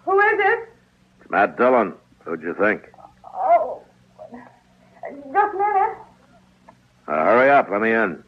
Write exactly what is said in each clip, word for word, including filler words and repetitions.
Who is it? It's Matt Dillon. Who'd you think? Oh, just a minute. Uh, hurry up. Let me in.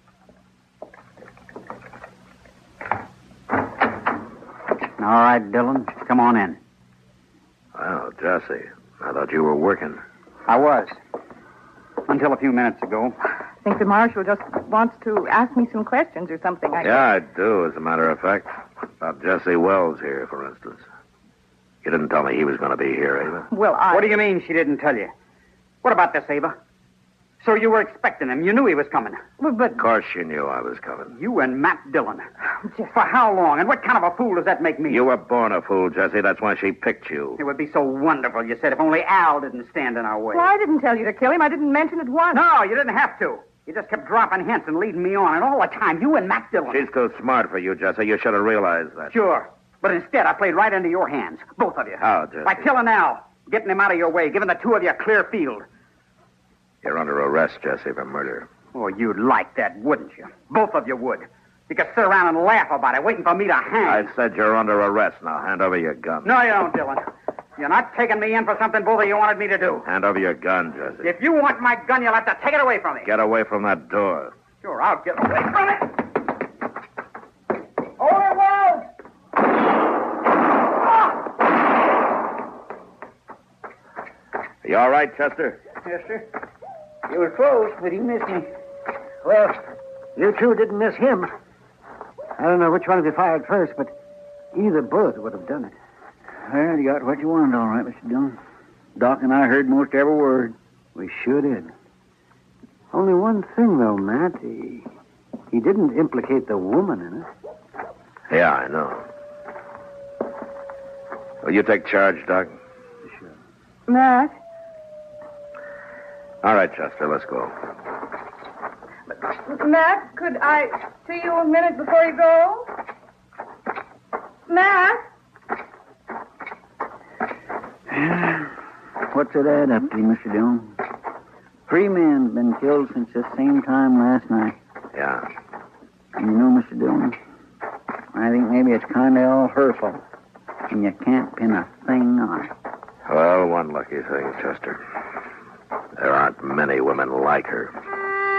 All right, Dillon. Come on in. Well, Jesse, I thought you were working. I was. Until a few minutes ago. I think the marshal just wants to ask me some questions or something. I Yeah, I do, as a matter of fact. About Jesse Wells here, for instance. You didn't tell me he was going to be here, Ava. Well, I... What do you mean she didn't tell you? What about this, Ava? So you were expecting him. You knew he was coming. Well, but... Of course you knew I was coming. You and Matt Dillon. Jesse. For how long? And what kind of a fool does that make me? You were born a fool, Jesse. That's why she picked you. It would be so wonderful, you said, if only Al didn't stand in our way. Well, I didn't tell you to kill him. I didn't mention it once. No, you didn't have to. You just kept dropping hints and leading me on. And all the time, you and Matt Dillon. She's too smart for you, Jesse. You should have realized that. Sure. But instead, I played right into your hands. Both of you. How, Jesse? By killing Al. Getting him out of your way. Giving the two of you a clear field. You're under arrest, Jesse, for murder. Oh, you'd like that, wouldn't you? Both of you would. You could sit around and laugh about it, waiting for me to hang. I said you're under arrest. Now, hand over your gun. No, you don't, Dillon. You're not taking me in for something both of you wanted me to do. Hand over your gun, Jesse. If you want my gun, you'll have to take it away from me. Get away from that door. Sure, I'll get away from it. Over, Wells! Are you all right, Chester? Yes, sir. You were close, but he missed me. Well, you two didn't miss him. I don't know which one of you fired first, but either both would have done it. Well, you got what you wanted, all right, Mister Dillon. Doc and I heard most every word. We sure did. Only one thing, though, Matt. He, he didn't implicate the woman in it. Yeah, I know. Will you take charge, Doc? Sure. Matt? All right, Chester, let's go. Matt, could I see you a minute before you go? Matt? What's it add up to, Mister Dillon? Three men been killed since the same time last night. Yeah. And you know, Mister Dillon, I think maybe it's kind of all her fault. And you can't pin a thing on it. Well, one lucky thing, Chester. There aren't many women like her.